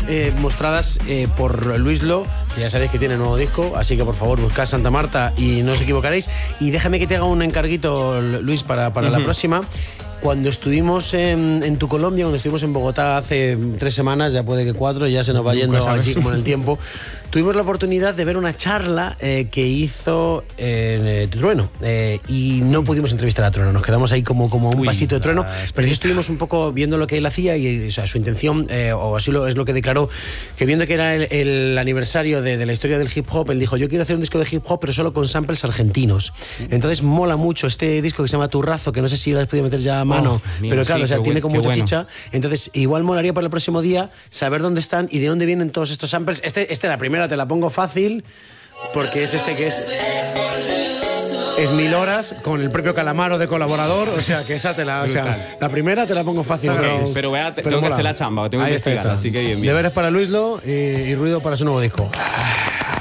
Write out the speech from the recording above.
mostradas por Luislo, que ya sabéis que tiene nuevo disco, así que por favor buscad Santa Marta y no os equivocaréis. Y déjame que te haga un encarguito, Luis, para la próxima. Cuando estuvimos en tu Colombia, cuando estuvimos en Bogotá hace 3 semanas, ya puede que 4, ya se nos va yendo así como en el tiempo, tuvimos la oportunidad de ver una charla que hizo Trueno, y no pudimos entrevistar a Trueno, nos quedamos ahí como un pasito de Trueno, pero sí estuvimos un poco viendo lo que él hacía y, o sea, su intención, o así es lo que declaró, que viendo que era el aniversario de la historia del hip hop, él dijo, yo quiero hacer un disco de hip hop pero solo con samples argentinos. Entonces mola mucho este disco que se llama Turrazo, que no sé si lo has podido meter ya a mano, pero claro, sí, o sea, tiene como mucha chicha. Entonces igual molaría para el próximo día saber dónde están y de dónde vienen todos estos samples. La primera te la pongo fácil, porque es que es 1000 horas con el propio Calamaro de colaborador, o sea, que esa la primera te la pongo fácil. Pero tengo que hacer la chamba, tengo que investigar, así que bien. Deberes para Luislo y ruido para su nuevo disco.